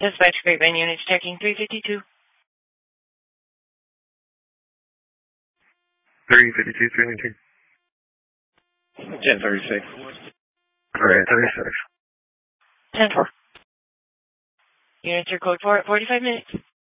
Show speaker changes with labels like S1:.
S1: Dispatch Grapevine units checking 352.
S2: 352, 319.
S3: 1036.
S2: Alright, 36.
S1: 10-4. Units are code for 45 minutes.